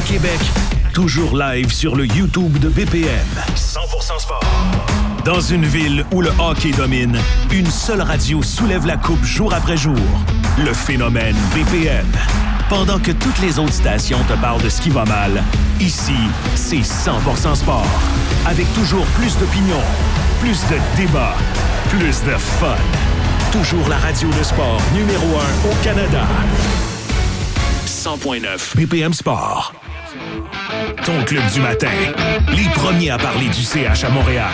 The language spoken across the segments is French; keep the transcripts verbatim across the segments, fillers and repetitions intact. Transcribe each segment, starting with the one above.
Québec, toujours live sur le YouTube de B P M. cent pour cent sport. Dans une ville où le hockey domine, une seule radio soulève la coupe jour après jour. Le phénomène B P M. Pendant que toutes les autres stations te parlent de ce qui va mal, ici, c'est cent pour cent sport. Avec toujours plus d'opinions, plus de débats, plus de fun. Toujours la radio de sport numéro un au Canada. cent point neuf B P M Sport. Ton club du matin. Les premiers à parler du C H à Montréal.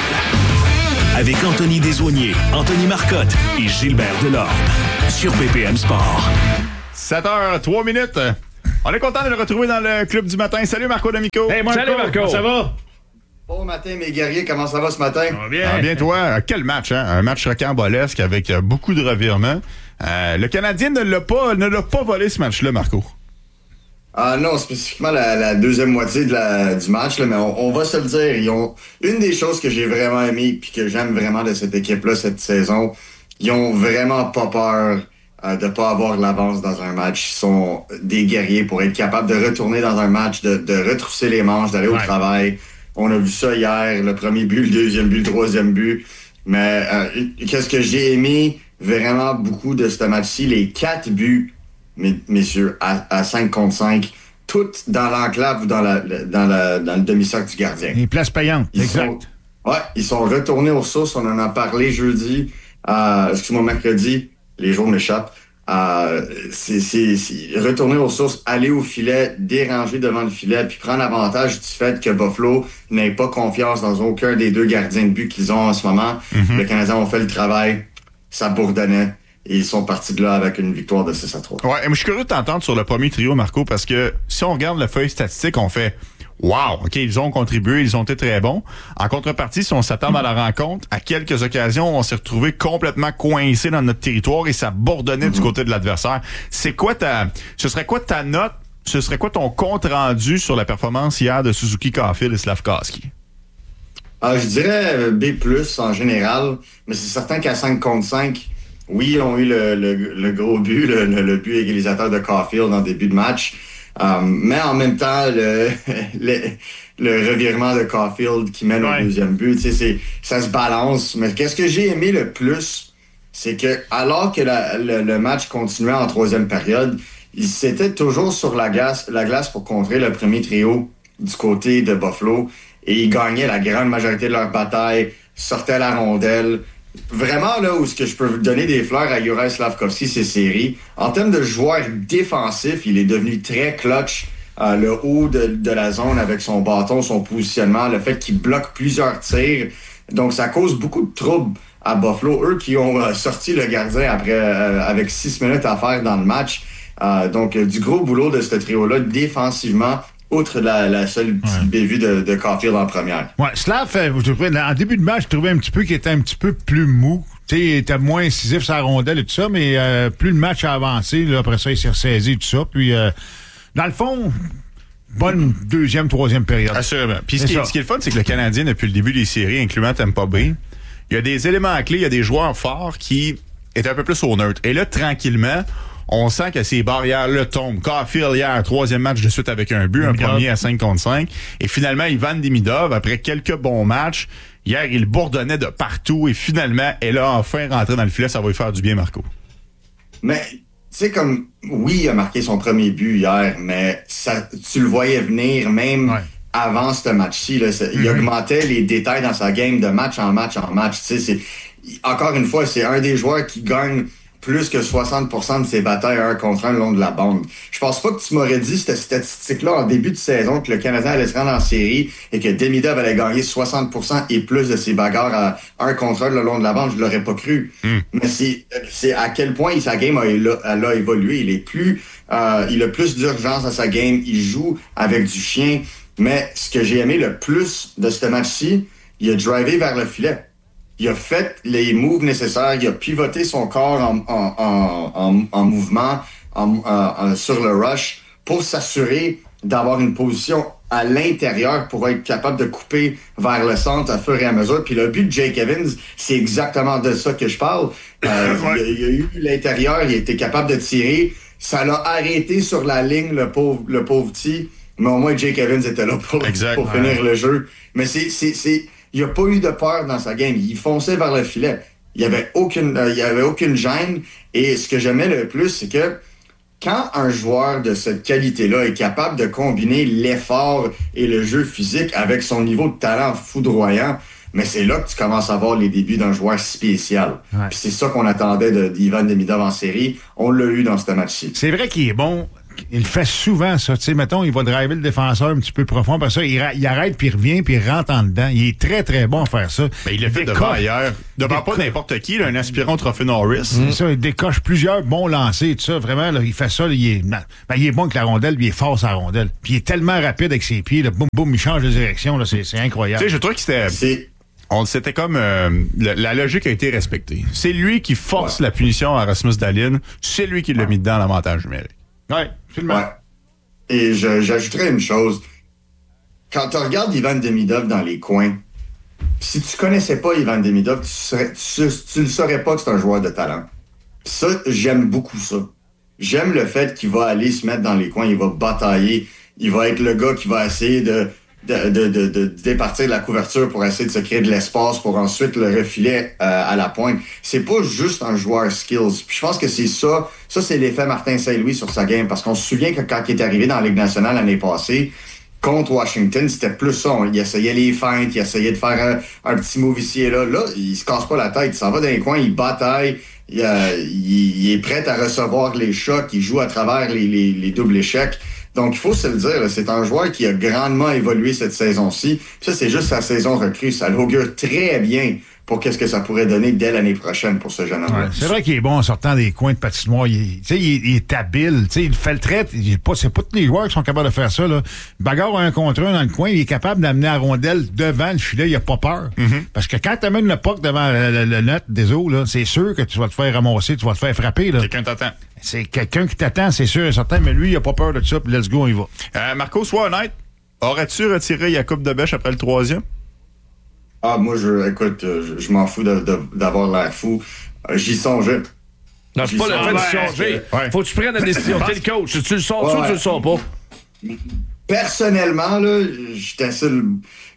Avec Anthony Desaulniers, Anthony Marcotte et Gilbert Delorme. Sur B P M Sport. sept heures trois minutes. On est content de le retrouver dans le club du matin. Salut Marco D'Amico. Hey Marco, Salut Marco. Comment ça va? Bon matin mes guerriers, comment ça va ce matin? Ça va bien. Ah, bien toi. Quel match, hein? Un match rocambolesque avec euh, beaucoup de revirements. Euh, le Canadien ne l'a pas, ne l'a pas volé ce match-là, Marco. Ah non, spécifiquement la, la deuxième moitié de la, du match, là, mais on, on va se le dire. Ils ont une des choses que j'ai vraiment aimé puis que j'aime vraiment de cette équipe-là cette saison. Ils ont vraiment pas peur euh, de pas avoir l'avance dans un match. Ils sont des guerriers pour être capables de retourner dans un match, de, de retrousser les manches, d'aller ouais. au travail. On a vu ça hier, le premier but, le deuxième but, le troisième but. Mais euh, qu'est-ce que j'ai aimé vraiment beaucoup de ce match-ci, les quatre buts, messieurs, à, à cinq contre cinq, toutes dans l'enclave ou dans, la, dans, la, dans le demi-cercle du gardien. Les places payantes, Ils exact. Sont, ouais, ils sont retournés aux sources. On en a parlé jeudi, euh, excuse-moi, mercredi, les jours m'échappent. Euh, c'est, c'est, c'est retourner aux sources, aller au filet, déranger devant le filet, puis prendre avantage du fait que Buffalo n'ait pas confiance dans aucun des deux gardiens de but qu'ils ont en ce moment. Mm-hmm. Les Canadiens ont fait le travail, ça bourdonnait. Et ils sont partis de là avec une victoire de six à trois. Ouais, mais je suis curieux de t'entendre sur le premier trio, Marco, parce que si on regarde la feuille statistique, on fait wow, OK, ils ont contribué, ils ont été très bons. En contrepartie, si on s'attend à la rencontre, à quelques occasions, on s'est retrouvé complètement coincé dans notre territoire et ça bourdonnait mm-hmm. du côté de l'adversaire. C'est quoi ta, ce serait quoi ta note, ce serait quoi ton compte rendu sur la performance hier de Suzuki, Caulfield et Slafkovsky? Ah, je dirais B plus en général, mais c'est certain qu'à cinq contre cinq, oui, ils ont eu le, le, le gros but, le, le, le but égalisateur de Caulfield en début de match. Um, mais en même temps, le, le, le revirement de Caulfield qui mène ouais. au deuxième but, tu sais, c'est, ça se balance. Mais qu'est-ce que j'ai aimé le plus, c'est que alors que la, le, le match continuait en troisième période, ils étaient toujours sur la glace, la glace pour contrer le premier trio du côté de Buffalo et ils gagnaient la grande majorité de leur bataille, sortaient la rondelle. Vraiment, là, où ce que je peux vous donner des fleurs à Juraj Slafkovsky, c'est série. En termes de joueur défensif, il est devenu très clutch. Euh, le haut de, de la zone avec son bâton, son positionnement, le fait qu'il bloque plusieurs tirs. Donc, ça cause beaucoup de troubles à Buffalo. Eux qui ont euh, sorti le gardien après euh, avec six minutes à faire dans le match. Euh, donc, euh, du gros boulot de ce trio-là, défensivement, outre la, la seule petite ouais. bévue de, de Caulfield en première. Ouais, Slav, en début de match, je trouvais un petit peu qu'il était un petit peu plus mou. Tu sais, il était moins incisif sur la rondelle et tout ça, mais euh, plus le match a avancé, là, après ça, il s'est ressaisi et tout ça. Puis, euh, dans le fond, bonne deuxième, troisième période. Assurément. Puis, ce qui, est, ce qui est le fun, c'est que le Canadien, depuis le début des séries, incluant Tampa Bay, il y a des éléments clés, il y a des joueurs forts qui étaient un peu plus au neutre. Et là, tranquillement, on sent que ces barrières-là tombent. Caulfield hier, troisième match de suite avec un but, un premier à cinq contre cinq. Et finalement, Ivan Demidov, après quelques bons matchs, hier, il bourdonnait de partout et finalement, elle a enfin rentré dans le filet. Ça va lui faire du bien, Marco. Mais, tu sais, comme, oui, il a marqué son premier but hier, mais ça, tu le voyais venir même ouais. avant ce match-ci. Là, ça, mm-hmm. Il augmentait les détails dans sa game de match en match en match. Tu sais, c'est, encore une fois, c'est un des joueurs qui gagne plus que soixante pour cent de ses batailles un contre un le long de la bande. Je pense pas que tu m'aurais dit cette statistique-là en début de saison que le Canadien allait se rendre en série et que Demidov allait gagner soixante pour cent et plus de ses bagarres à un contre un le long de la bande. Je l'aurais pas cru. Mm. Mais c'est, c'est à quel point sa game a, elle a évolué. Il est plus, euh, il a plus d'urgence à sa game. Il joue avec du chien. Mais ce que j'ai aimé le plus de ce match-ci, il a drivé vers le filet. Il a fait les moves nécessaires, il a pivoté son corps en, en, en, en, en mouvement en, en, sur le rush pour s'assurer d'avoir une position à l'intérieur pour être capable de couper vers le centre à fur et à mesure. Puis le but de Jake Evans, c'est exactement de ça que je parle. Euh, ouais. il, il a eu l'intérieur, il a été capable de tirer. Ça l'a arrêté sur la ligne, le pauvre, le pauvre petit. mais au moins Jake Evans était là pour, exact, pour ouais. finir le jeu. Mais c'est, c'est, c'est, il n'y a pas eu de peur dans sa game. Il fonçait vers le filet. Il n'y avait aucune, euh, il y avait aucune gêne. Et ce que j'aimais le plus, c'est que quand un joueur de cette qualité-là est capable de combiner l'effort et le jeu physique avec son niveau de talent foudroyant, mais c'est là que tu commences à voir les débuts d'un joueur spécial. Ouais. Puis c'est ça qu'on attendait de, d'Ivan Demidov en série. On l'a eu dans ce match-ci. C'est vrai qu'il est bon. Il fait souvent ça. Tu sais, mettons, il va driver le défenseur un petit peu profond. Après ça, il, ra- il arrête, puis il revient, puis il rentre en dedans. Il est très, très bon à faire ça. Ben, il l'a fait décoche- devant hier. Devant pas décoche- n'importe qui, là, un aspirant au trophée Norris. C'est ça, il décoche plusieurs bons lancers, tout ça. Vraiment, là, il fait ça. Là, il, est, ben, il est bon avec la rondelle, puis il est fort sur la rondelle. Puis il est tellement rapide avec ses pieds. Là, boum, boum, il change de direction. Là, c'est, c'est Tu incroyable. sais, je trouve que c'était... C'est, On, c'était comme... euh, la, la logique a été respectée. C'est lui qui force Ouais. la punition à Rasmus Dahlin. C'est lui qui l'a mis dedans l'avantage numérique. Ouais, absolument. ouais. Et je, j'ajouterais une chose. Quand tu regardes Ivan Demidov dans les coins, si tu connaissais pas Ivan Demidov, tu, serais, tu, tu ne saurais pas que c'est un joueur de talent. Ça, j'aime beaucoup ça. J'aime le fait qu'il va aller se mettre dans les coins, il va batailler, il va être le gars qui va essayer de, de, de, de, de départir la couverture pour essayer de se créer de l'espace pour ensuite le refiler euh, à la pointe. C'est pas juste un joueur skills. Puis je pense que c'est ça, ça c'est l'effet Martin Saint-Louis sur sa game, parce qu'on se souvient que quand il est arrivé dans la Ligue nationale l'année passée, contre Washington, c'était plus ça. Il essayait les feintes, il essayait de faire un, un petit move ici et là. Là, il se casse pas la tête, il s'en va dans les coins, il bataille, il, euh, il, il est prêt à recevoir les chocs, il joue à travers les, les, les doubles échecs. Donc, il faut se le dire, là, c'est un joueur qui a grandement évolué cette saison-ci. Puis ça, c'est juste sa saison recrue. Ça l'augure très bien pour qu'est-ce que ça pourrait donner dès l'année prochaine pour ce jeune homme-là. Ouais, c'est vrai qu'il est bon en sortant des coins de patinoire. Il, est- tu sais, il, est- il est habile. Tu sais, il fait le trait. Il est pas, c'est pas tous les joueurs qui sont capables de faire ça. Là. Bagarre un contre un dans le coin, il est capable d'amener la rondelle devant le filet. Il a pas peur. Parce que quand tu amènes le puck devant le, le- le net des eaux, là, c'est sûr que tu vas te faire ramasser, tu vas te faire frapper. Là. Quelqu'un t'attend. C'est quelqu'un qui t'attend, c'est sûr et certain, mais lui, il a pas peur de ça. Puis let's go, on y va. Euh, Marco, sois honnête. Aurais-tu retiré Jacob Debèche après le troisième? Ah, moi, je, écoute, euh, je, je m'en fous de, de, d'avoir l'air fou. Euh, j'y songeais. Non, c'est pas le fait de Ouais. changer. Ouais. Faut que tu prennes la décision. T'es le coach. Tu le sors Ouais, tu ou tu ouais. le sors pas? Personnellement, là, j'étais sur le-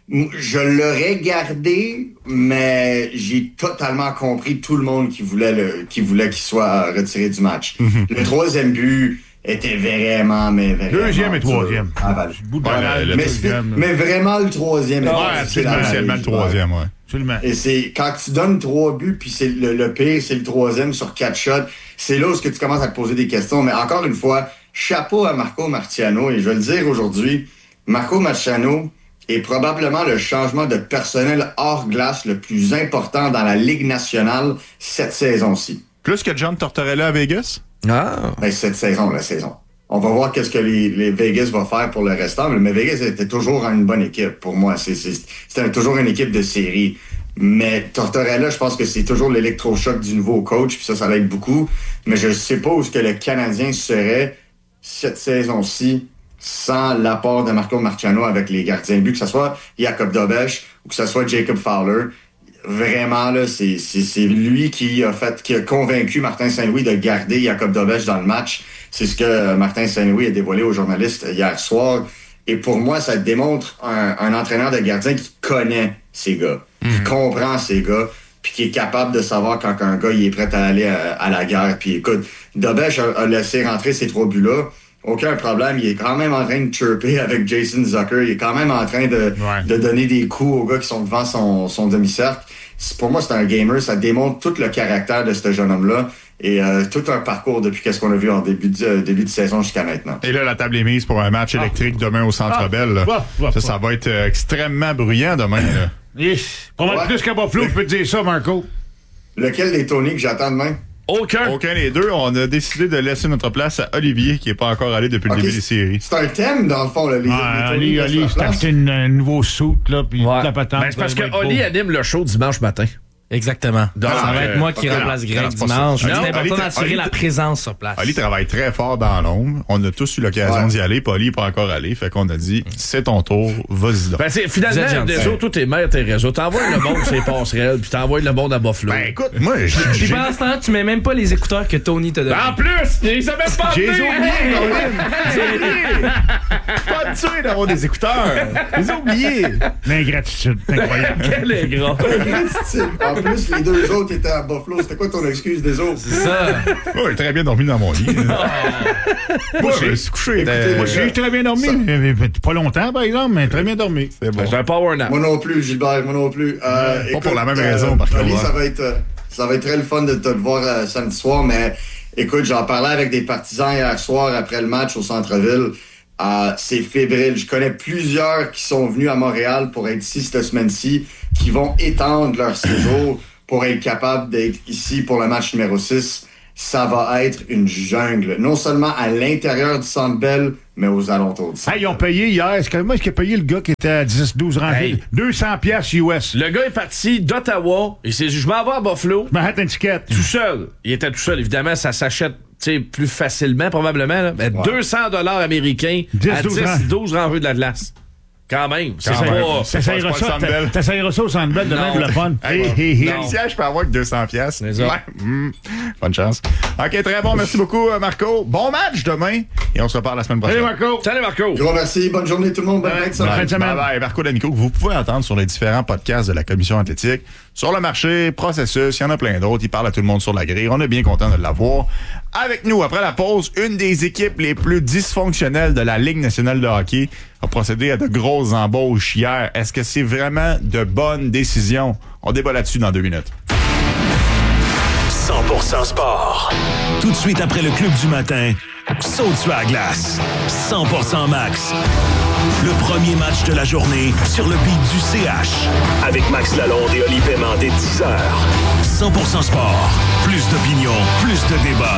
je l'aurais gardé, mais j'ai totalement compris tout le monde qui voulait le, qui voulait qu'il soit retiré du match. Le troisième but était vraiment, mais vraiment. Deuxième et dur troisième. à avaler. Bout de Ouais, balle, le- le mais, deuxième, là. mais vraiment le troisième. était Ouais, difficile à avaler. Spécialement le troisième, ouais. Absolument. Et c'est quand tu donnes trois buts, puis c'est le, le pire, c'est le troisième sur quatre shots, c'est là où ce que tu commences à te poser des questions. Mais encore une fois, chapeau à Marco Marciano, et je vais le dire aujourd'hui, Marco Marciano est probablement le changement de personnel hors glace le plus important dans la Ligue nationale cette saison-ci. Plus que John Tortorella à Vegas? Ah. Ben, cette saison, la saison. On va voir qu'est-ce que les, les Vegas va faire pour le restant, mais Vegas était toujours une bonne équipe pour moi. C'est, c'est, c'était toujours une équipe de série. Mais Tortorella, je pense que c'est toujours l'électrochoc du nouveau coach, puis ça, ça l'aide beaucoup. Mais je sais pas où est-ce que le Canadien serait cette saison-ci sans l'apport de Marco Marciano avec les gardiens de but, que ce soit Jacob Dobeš ou que ce soit Jacob Fowler. Vraiment, là, c'est, c'est, c'est lui qui a fait, qui a convaincu Martin Saint-Louis de garder Jacob Dobeš dans le match. C'est ce que Martin Saint-Louis a dévoilé aux journalistes hier soir. Et pour moi, ça démontre un, un entraîneur de gardien qui connaît ses gars, qui Mm-hmm. comprend ses gars, puis qui est capable de savoir quand un gars il est prêt à aller à, à la guerre. Puis écoute, Dobeš a, a laissé rentrer ces trois buts-là. Aucun problème. Il est quand même en train de chirper avec Jason Zucker. Il est quand même en train de, Ouais. de donner des coups aux gars qui sont devant son, son demi-cercle. C'est- Pour moi, c'est un gamer. Ça démontre tout le caractère de ce jeune homme-là et euh, tout un parcours depuis qu'est-ce qu'on a vu en début de, euh, début de saison jusqu'à maintenant. Et là, la table est mise pour un match électrique demain au Centre Ah. Bell. là. Ah, ah, Ça, ça va être euh, extrêmement bruyant demain. Là. Eh, pas mal Ouais. plus qu'à Buffalo, je peux te dire ça, Marco. Lequel des Tony que j'attends demain? Aucun. Aucun des deux. On a décidé de laisser notre place à Olivier, qui n'est pas encore allé depuis Ok, le début des séries. C'est un thème, dans le fond, là, les, Ah, les Tony Ali, laissent Ali, leur c'est place. acheté une- un nouveau suit, là, puis Ouais. toute la patente. Ben, c'est parce ça que va être Oli beau. anime le show dimanche matin. Exactement. Donc, ça va euh, être moi qui ok, remplace non, Greg non, c'est pas dimanche. ça. C'est Non, important Ali, d'assurer Ali, la présence sur place. Ali travaille très fort dans l'ombre. On a tous eu l'occasion Ouais. d'y aller. Puis Oli n'est pas encore allé. Fait qu'on a dit, c'est ton tour, vas-y donc. Ben, c'est, Vous êtes finalement, gentil. des autres, tout est maire, tes réseaux. T'envoies le monde sur les passerelles, puis t'envoies le monde à Buffalo. Ben écoute, moi, j'ai... Puis j'ai- pendant ce temps, tu mets même pas les écouteurs que Tony t'a donné. En plus, ils ont même pas J'ai fait. oublié, Colin. J'ai oublié. Pas habitué d'avoir des écouteurs. Je les ai oubliés. L'ingratitude, c'est incroyable. Quel est gras. En plus, les deux autres étaient à Buffalo. C'était quoi ton excuse des autres? C'est ça. Oh, j'ai très bien dormi dans mon lit. Moi, je me suis couché. Écoutez, Moi, j'ai très bien dormi. Mais pas longtemps, par exemple, mais très bien dormi. C'est bon. J'ai un power nap. Moi non plus, Gilbert, moi non plus. Euh, Pas écoute, pour la même euh, raison, par contre. Oli, ça va être, euh, ça va être très le fun de te voir euh, samedi soir, mais écoute, j'en parlais avec des partisans hier soir après le match au centre-ville. Euh, c'est fébrile. Je connais plusieurs qui sont venus à Montréal pour être ici cette semaine-ci, qui vont étendre leur séjour pour être capables d'être ici pour le match numéro six. Ça va être une jungle, non seulement à l'intérieur du Centre Bell, mais aux alentours du Centre Hey, ils ont payé hier. Est-ce que moi, est-ce qu'il a payé le gars qui était à dix douze rangées? Hey. deux cents piastres U S. Le gars est parti d'Ottawa. Il s'est dit, je m'en vais à Buffalo. Je m'arrête un ticket. Tout seul. Il était tout seul. Évidemment, ça s'achète tu sais, plus facilement, probablement. Là. Mais Ouais. deux cents dollars américains dix, à douze dix rangs. douze rangées de l'Atlas. Quand même. C'est Quand pas... même. T'essayeras C'est pas ça, le Centre Bell. t'essayeras ça au Centre Bell demain Non. pour le fun. Hey, Hey, hey, hey. quel siège je peux avoir avec deux cents piastres? C'est ça. Ouais. Mm. Bonne chance. OK, très bon. Merci beaucoup, Marco. Bon match demain. Et on se reparle la semaine prochaine. Salut, Marco. Salut, Marco. Gros merci, bonne journée tout le monde, bonne fin de semaine. Bonne fin de semaine. Bye bye. Marco D'Amico, que vous pouvez entendre sur les différents podcasts de la Commission athlétique. Sur le marché, processus, il y en a plein d'autres. Il parle à tout le monde sur la grille. On est bien content de l'avoir. Avec nous, après la pause, une des équipes les plus dysfonctionnelles de la Ligue nationale de hockey a procédé à de grosses embauches hier. Est-ce que c'est vraiment de bonnes décisions? On débat là-dessus dans deux minutes. cent pour cent sport. Tout de suite après le club du matin, saute sur la glace. cent pour cent max. Le premier match de la journée sur le beat du C H. Avec Max Lalonde et Oli Paiement dès dix heures. cent pour cent sport. Plus d'opinion, plus de débat,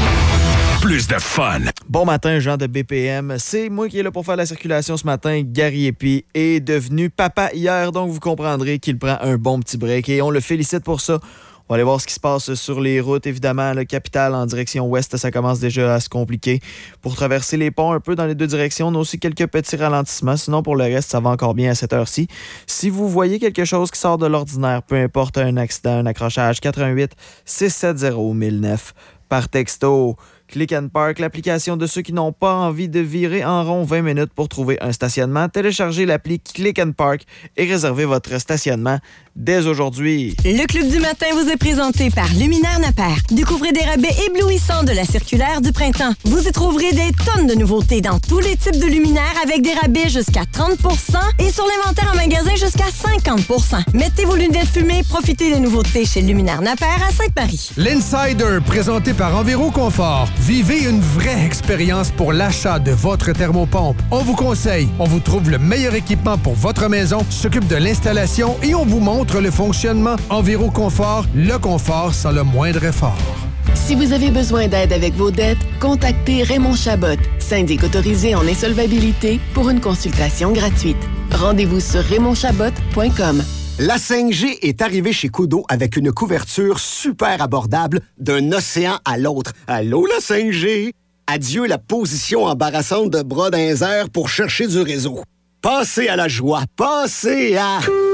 plus de fun. Bon matin, Jean de B P M. C'est moi qui est là pour faire la circulation ce matin. Gary Epi est devenu papa hier, donc vous comprendrez qu'il prend un bon petit break et on le félicite pour ça. On va aller voir ce qui se passe sur les routes. Évidemment, le Capitale en direction ouest, ça commence déjà à se compliquer. Pour traverser les ponts un peu dans les deux directions, on a aussi quelques petits ralentissements. Sinon, pour le reste, ça va encore bien à cette heure-ci. Si vous voyez quelque chose qui sort de l'ordinaire, peu importe un accident, un accrochage, quatre un huit six sept zéro mille neuf par texto. Click and Park, l'application de ceux qui n'ont pas envie de virer en rond vingt minutes pour trouver un stationnement. Téléchargez l'appli Click and Park et réservez votre stationnement dès aujourd'hui. Le Club du matin vous est présenté par Luminaire Napper. Découvrez des rabais éblouissants de la circulaire du printemps. Vous y trouverez des tonnes de nouveautés dans tous les types de luminaires avec des rabais jusqu'à trente pour cent et sur l'inventaire en magasin jusqu'à cinquante pour cent. Mettez vos lunettes fumées, profitez des nouveautés chez Luminaire Napper à Sainte-Marie. L'Insider, présenté par Enviro Confort. Vivez une vraie expérience pour l'achat de votre thermopompe. On vous conseille, on vous trouve le meilleur équipement pour votre maison, s'occupe de l'installation et on vous montre le fonctionnement. Enviro Confort, le confort sans le moindre effort. Si vous avez besoin d'aide avec vos dettes, contactez Raymond Chabot, syndic autorisé en insolvabilité, pour une consultation gratuite. Rendez-vous sur raymond chabot point com. La cinq G est arrivée chez Koodo avec une couverture super abordable d'un océan à l'autre. Allô, la cinq G? Adieu la position embarrassante de bras dans les airs pour chercher du réseau. Passez à la joie. Passez à...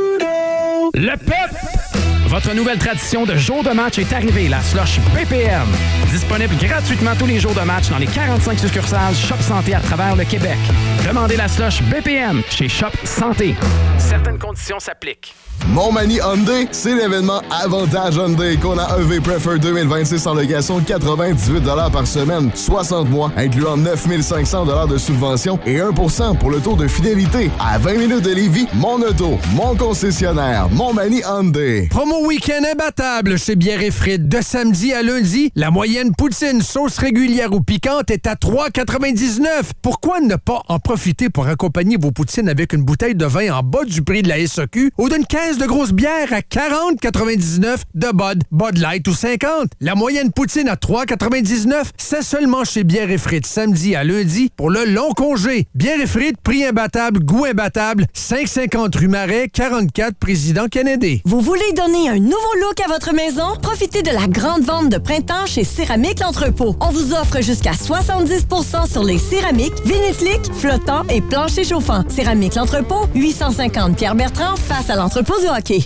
Koodo! Le P E P! Votre nouvelle tradition de jour de match est arrivée, la slush B P M. Disponible gratuitement tous les jours de match dans les quarante-cinq succursales Shop Santé à travers le Québec. Demandez la slush B P M chez Shop Santé. Certaines conditions s'appliquent. Montmagny Hyundai, c'est l'événement Avantage Hyundai qu'on a E V Prefer deux mille vingt-six en location de quatre-vingt-dix-huit dollars par semaine, soixante mois, incluant neuf mille cinq cents dollars de subvention et un pour cent pour le taux de fidélité. À vingt minutes de Lévis, mon auto, mon concessionnaire, Montmagny Hyundai. Promo week-end imbattable chez Bière et Frites. De samedi à lundi, la moyenne poutine sauce régulière ou piquante est à trois quatre-vingt-dix-neuf. Pourquoi ne pas en profiter pour accompagner vos poutines avec une bouteille de vin en bas du prix de la S A Q ou d'une caisse de grosses bières à quarante quatre-vingt-dix-neuf de Bud, Bud Light ou cinquante. La moyenne poutine à trois quatre-vingt-dix-neuf, c'est seulement chez Bière et Frites samedi à lundi pour le long congé. Bière et Frites, prix imbattable, goût imbattable, cinq cent cinquante rue Marais, quarante-quatre Président Kennedy. Vous voulez donner un nouveau look à votre maison? Profitez de la grande vente de printemps chez Céramique L'Entrepôt. On vous offre jusqu'à soixante-dix pour cent sur les céramiques, vinyle-slick, flottants et planchers chauffants. Céramique L'Entrepôt, huit cent cinquante Pierre-Bertrand, face à l'entrepôt du hockey.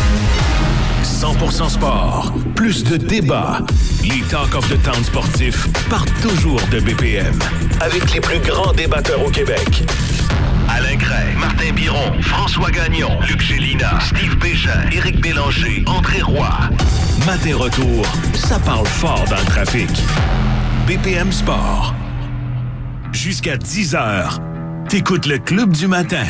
cent pour cent sport. Plus de débats. Les Talk of the Town sportifs partent toujours de B P M. Avec les plus grands débatteurs au Québec. Bergeron, François Gagnon, Luc Gélina, Steve Bégin, Éric Bélanger, André Roy. Matin retour, ça parle fort dans le trafic. B P M Sport. Jusqu'à dix heures, t'écoutes le Club du matin.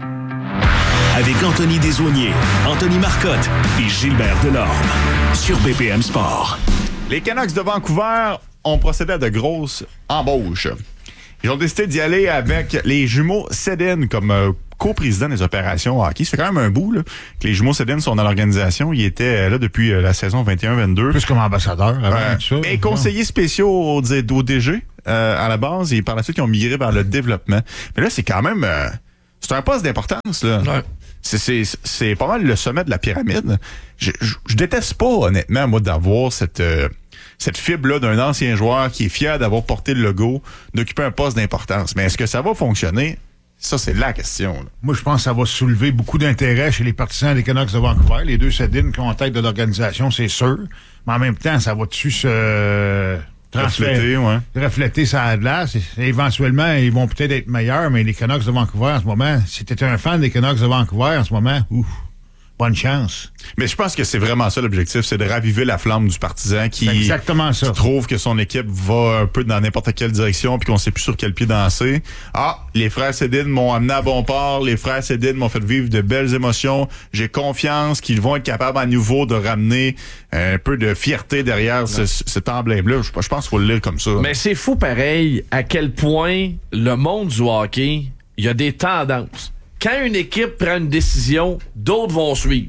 Avec Anthony Desaulniers, Anthony Marcotte et Gilbert Delorme. Sur B P M Sport. Les Canucks de Vancouver ont procédé à de grosses embauches. Ils ont décidé d'y aller avec les jumeaux Sedin comme euh, co-président des opérations hockey. Ça fait quand même un bout là, que les jumeaux Sedin sont dans l'organisation. Ils étaient là depuis euh, la saison vingt et un vingt-deux. Plus comme ambassadeur avant euh, ça. Mais conseillers spéciaux au, au D G euh, à la base, et par la suite, ils ont migré vers le développement. Mais là, c'est quand même... Euh, c'est un poste d'importance, là. Ouais. C'est, c'est, c'est pas mal le sommet de la pyramide. Je, je, je déteste pas, honnêtement, moi, d'avoir cette... Euh, cette fibre-là d'un ancien joueur qui est fier d'avoir porté le logo, d'occuper un poste d'importance. Mais est-ce que ça va fonctionner? Ça, c'est la question. Là. Moi, je pense que ça va soulever beaucoup d'intérêt chez les partisans des Canucks de Vancouver. Les deux Sedin qui ont en tête de l'organisation, c'est sûr. Mais en même temps, ça va dessus se... Refléter, ouais. Refléter ça glace. Éventuellement, ils vont peut-être être meilleurs, mais les Canucks de Vancouver en ce moment, si t'étais un fan des Canucks de Vancouver en ce moment, ouf. Bonne chance. Mais je pense que c'est vraiment ça l'objectif, c'est de raviver la flamme du partisan qui, exactement ça. qui trouve que son équipe va un peu dans n'importe quelle direction puis qu'on sait plus sur quel pied danser. Ah, les frères Sedin m'ont amené à bon port, les frères Sedin m'ont fait vivre de belles émotions. J'ai confiance qu'ils vont être capables à nouveau de ramener un peu de fierté derrière ce, cet emblème-là. Je, je pense qu'il faut le lire comme ça. Mais c'est fou pareil à quel point le monde du hockey, il y a des tendances. Quand une équipe prend une décision, d'autres vont suivre.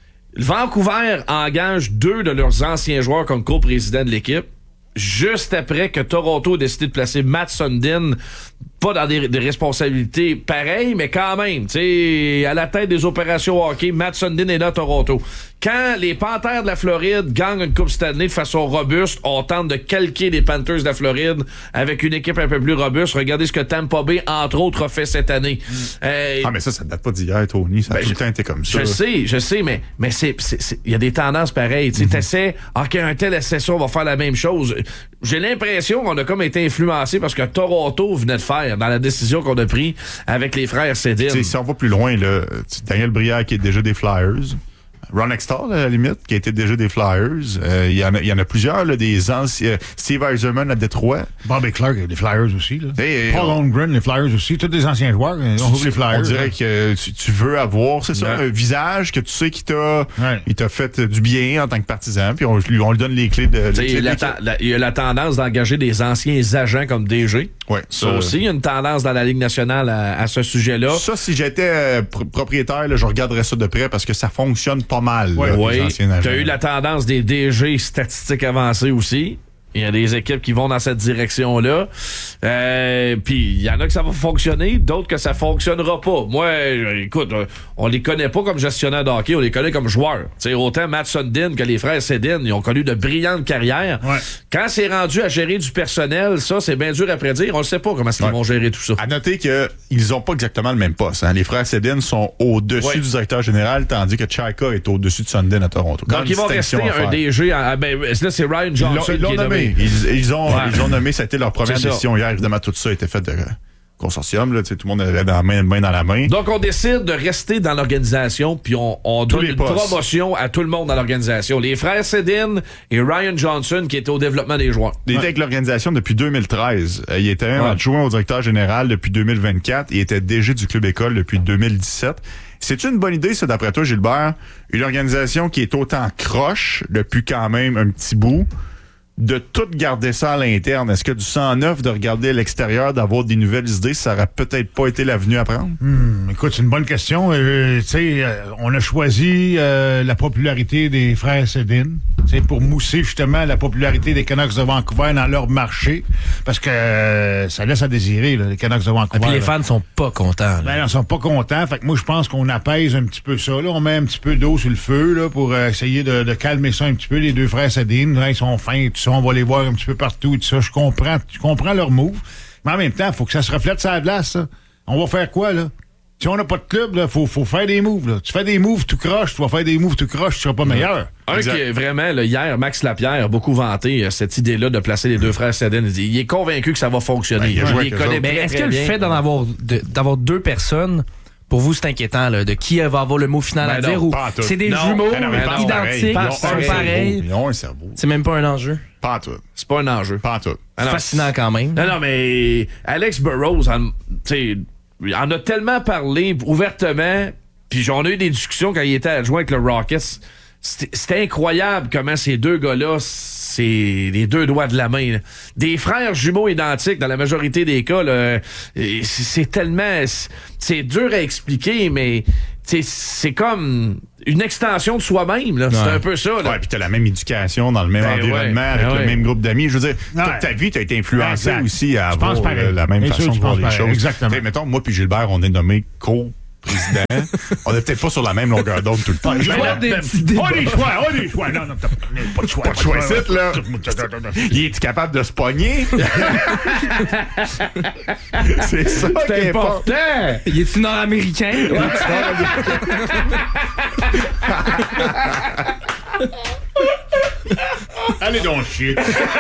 Vancouver engage deux de leurs anciens joueurs comme co-président de l'équipe, juste après que Toronto a décidé de placer Matt Sundin, pas dans des, des responsabilités pareilles, mais quand même, tu sais, à la tête des opérations hockey, Matt Sundin est là à Toronto. Quand les Panthers de la Floride gagnent une Coupe Stanley de façon robuste, on tente de calquer les Panthers de la Floride avec une équipe un peu plus robuste. Regardez ce que Tampa Bay, entre autres, a fait cette année. Mm. Euh, ah, mais ça, ça date pas d'hier, Tony. Ça a ben, tout le temps été comme ça. Je sais, je sais, mais mais c'est il y a des tendances pareilles. Tu sais, mm-hmm. t'essaies, OK, un tel essaie ça, on va faire la même chose. J'ai l'impression qu'on a comme été influencé parce que Toronto venait de faire dans la décision qu'on a prise avec les frères Sedin. Si on va plus loin, là, Daniel Brière qui est déjà des Flyers, Ron Extall, à la limite, qui a été déjà des Flyers. Il euh, y, y en a plusieurs, là, des anciens. Steve Yzerman à Détroit. Bobby Clark, les Flyers aussi. Là. Et, Paul on, Holmgren, les Flyers aussi. Tous des anciens joueurs. On tu, les Flyers. On dirait là. que tu, tu veux avoir, c'est ça, ouais. un visage que tu sais qui t'a, ouais. il t'a fait du bien en tant que partisan, puis on, on lui donne les clés de. Il y, y a la tendance d'engager des anciens agents comme D G. Ouais, ça, ça aussi, il y a une tendance dans la Ligue nationale à, à ce sujet-là. Ça, si j'étais euh, pr- propriétaire, là, je regarderais ça de près parce que ça fonctionne pas mal. Ouais, là, oui. Tu as eu la tendance des D G statistiques avancées aussi. Il y a des équipes qui vont dans cette direction-là. Euh, Puis il y en a que ça va fonctionner, d'autres que ça fonctionnera pas. Moi, écoute, on les connaît pas comme gestionnaires de hockey, on les connaît comme joueurs. T'sais, autant Matt Sundin que les frères Sedin, ils ont connu de brillantes carrières. Ouais. Quand c'est rendu à gérer du personnel, ça, c'est bien dur à prédire. On ne sait pas comment ouais. ils vont gérer tout ça. À noter qu'ils ont pas exactement le même poste. Hein. Les frères Sedin sont au-dessus ouais. du directeur général, tandis que Chaka est au-dessus de Sundin à Toronto. Donc, ils vont rester un D G. À, ben, là, c'est Ryan Johnson ils l'ont, ils l'ont qui est nommé. nommé. Ils, ils, ont, ouais. ils ont nommé, ça a été leur première c'est décision ça. Hier. Évidemment, tout ça a été fait de consortium. Là, tout le monde avait la main, main dans la main. Donc, on décide de rester dans l'organisation, puis on, on donne une postes. promotion à tout le monde dans l'organisation. Les frères Sedin et Ryan Johnson, qui étaient au développement des joueurs. Il était ouais. avec l'organisation depuis deux mille treize. Euh, il était ouais. adjoint au directeur général depuis deux mille vingt-quatre. Il était D G du club école depuis deux mille dix-sept. C'est une bonne idée, ça, d'après toi, Gilbert? Une organisation qui est autant croche depuis quand même un petit bout, de tout garder ça à l'interne. Est-ce que du sang neuf de regarder à l'extérieur, d'avoir des nouvelles idées, ça aurait peut-être pas été l'avenue à prendre? Hmm, écoute, c'est une bonne question. Euh, tu sais, euh, on a choisi euh, la popularité des frères Sedin, pour mousser justement la popularité des Canucks de Vancouver dans leur marché, parce que euh, ça laisse à désirer, là, les Canucks de Vancouver. Et puis les là. fans sont pas contents. Là. Ben, ils sont pas contents. Fait que moi, je pense qu'on apaise un petit peu ça. Là. On met un petit peu d'eau sur le feu là, pour euh, essayer de, de calmer ça un petit peu. Les deux frères Sedin, là, ils sont fins, tout ça. On va les voir un petit peu partout et tout ça. Je comprends, je comprends leur move. Mais en même temps, il faut que ça se reflète sur la glace, ça. On va faire quoi, là? Si on n'a pas de club, il faut, faut faire des moves. Là. Tu fais des moves tout croche, tu vas faire des moves tout croche, tu seras pas meilleur. Un exact. Qui est vraiment, là, hier, Max Lapierre a beaucoup vanté euh, cette idée-là de placer les deux frères Sedin. Il, il est convaincu que ça va fonctionner. Ouais, il il connaît Mais très, est-ce très que bien. le fait d'en avoir, de, d'avoir deux personnes Pour vous, c'est inquiétant, là, de qui va avoir le mot final Ben à non, dire ou pas en tout. c'est des Non, jumeaux ben non, mais pas identiques, pareil. sont Ils ont un pareils. Ils ont un cerveau. C'est même pas un enjeu. Pas en tout. C'est pas un enjeu. Pas en tout. Ah non, Fascinant quand même. Non, non, mais Alex Burrows, en, t'sais, il en a tellement parlé ouvertement, puis on a eu des discussions quand il était adjoint avec le Rockets. C'était, c'était incroyable comment ces deux gars-là, c'est les deux doigts de la main. Là. Des frères jumeaux identiques, dans la majorité des cas, là, c'est, c'est tellement... C'est, c'est dur à expliquer, mais c'est, c'est comme une extension de soi-même. Là. Ouais. C'est un peu ça. Là. Ouais, puis t'as la même éducation, dans le même ben environnement, ouais, avec ben le ouais. même groupe d'amis. Je veux dire, Ouais. toute ta vie, t'as été influencé Exact. aussi à Je avoir pense pareil. euh, la même Bien façon sûr, de je voir pense les pareil. choses. Exactement. T'sais, mettons, moi puis Gilbert, on est nommé co président. On est peut-être pas sur la même longueur d'onde tout le temps. Je vois des petits débats. On des choix, on des choix. Non, non, t'as pas de choix. Pas de choix ici, là. Il est capable de se pogner? C'est ça qui est important. Il est-tu nord-américain? Allez donc chier.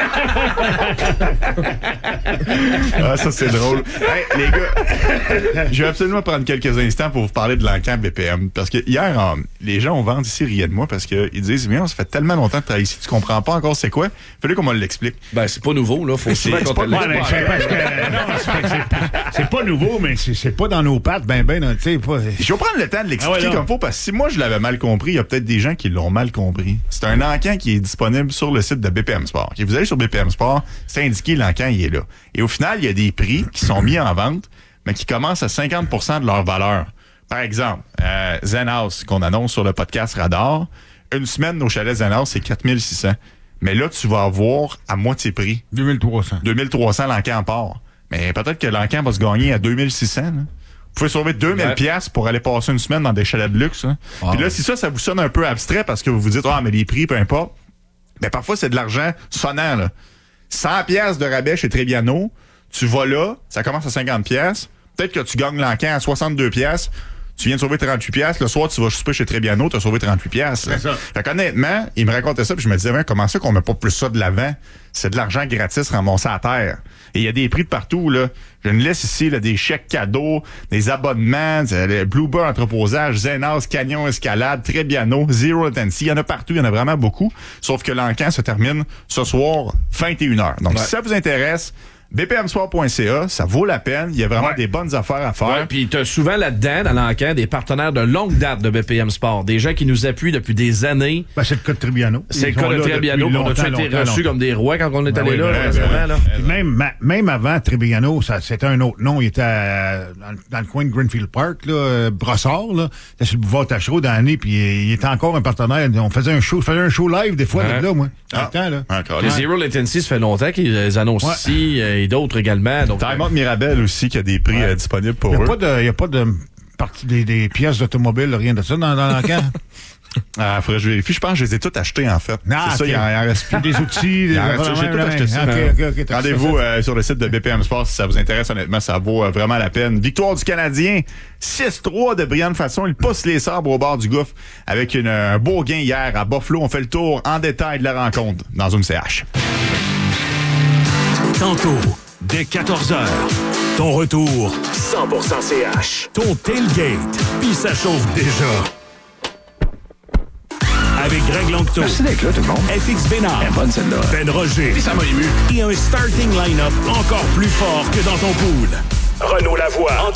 Ah, ça, c'est drôle. Hey, les gars, je vais absolument prendre quelques instants pour vous parler de l'encan B P M. Parce que hier, euh, les gens au ventre ici riaient de moi parce qu'ils disent, mais on ça fait tellement longtemps que tu travailles ici, tu comprends pas encore c'est quoi. Il fallait qu'on me l'explique. Ben, c'est pas nouveau, là. Faut souvent qu'on te l'explique. C'est parce que, non, c'est, c'est, c'est pas nouveau, mais c'est, c'est pas dans nos pattes, ben, ben, tu sais, pas. Je vais prendre le temps de l'expliquer Ah ouais, comme faut parce que si moi je l'avais mal compris, il y a peut-être des gens qui l'ont mal compris. C'est un encan qui est disponible sur le site de B P M Sport. Et vous allez sur B P M Sport, c'est indiqué l'encan, il est là. Et au final, il y a des prix qui sont mis en vente, mais qui commencent à cinquante pour cent de leur valeur. Par exemple, euh, Zen House, qu'on annonce sur le podcast Radar, une semaine, nos chalets Zen House, c'est quatre mille six cents. Mais là, tu vas avoir à moitié prix. deux mille trois cents. deux mille trois cents l'encan part. Mais peut-être que l'encan va se gagner à deux mille six cents. Là. Vous pouvez sauver deux mille piastres pour aller passer une semaine dans des chalets de luxe. Hein. Wow. Puis là, si ça, ça vous sonne un peu abstrait parce que vous vous dites, ah, mais les prix, peu importe. Mais parfois, c'est de l'argent sonnant. Là. cent piastres de rabais chez Trebbiano. Tu vas là, ça commence à cinquante piastres. Peut-être que tu gagnes l'encan à soixante-deux piastres. Tu viens de sauver trente-huit piastres. Le soir, tu vas souper chez Trebbiano, tu as sauvé trente-huit piastres. C'est ça. Fait qu'honnêtement, il me racontait ça, puis je me disais, comment ça qu'on met pas plus ça de l'avant? C'est de l'argent gratis ramassé à terre. Et il y a des prix de partout, là. J'ai une liste ici, là, des chèques cadeaux, des abonnements, le Bluebird Entreposage, Zenas, Canyon Escalade, Trebbiano, Zero Latency. Il y en a partout, il y en a vraiment beaucoup. Sauf que l'encan se termine ce soir, vingt et une heures. Donc, ouais. Si ça vous intéresse, b p m sport point c a, ça vaut la peine. Il y a vraiment ouais. des bonnes affaires à faire. Ouais, puis t'as souvent là-dedans, dans l'encan, des partenaires de longue date de B P M Sport. Des gens qui nous appuient depuis des années. Ben, c'est le cas de Trebbiano. C'est le cas de Trebbiano. On a été reçus comme des rois quand on est ben allé oui, là, ben, récemment. ben, là. Puis même, ma, même avant Trebbiano, ça, c'était un autre nom. Il était à, dans, dans le coin de Greenfield Park, là, euh, Brossard. Là. Il était sur le boulevard Tachereau dans l'année, puis il était encore un partenaire. On faisait un show, je faisais un show live des fois, ouais. là, moi. Dans ah. le temps, là. Encore, les ouais. Zero Latency, ça fait longtemps qu'ils les annoncent ouais. ici, euh, et d'autres également. Donc, Time Out Mirabel aussi, qui a des prix ouais. euh, disponibles pour y a eux. Il n'y a pas de partie des, des pièces d'automobile, rien de ça dans, dans l'encan. Ah, faudrait que je vérifie. Je pense que je les ai toutes achetées, en fait. Ah, c'est okay. ça, il en, en reste plus. Des outils, des reste, j'ai tout acheté ça. Okay, okay, okay, Rendez-vous euh, sur le site de B P M Sport si ça vous intéresse. Honnêtement, ça vaut euh, vraiment la peine. Victoire du Canadien. six trois de brillante façon. Il pousse les sabres au bord du gouffre avec une, un beau gain hier à Buffalo. On fait le tour en détail de la rencontre dans une C H. Tantôt, dès quatorze heures, ton retour cent pour cent C H. Ton tailgate, puis ça chauffe déjà. Avec Greg Longto. Merci d'être là, tout le monde. F X Bénard. Elle est bonne, celle-là. Ben Roger. Puis ça m'a ému. Et un starting line-up encore plus fort que dans ton pool. Renaud Lavoie.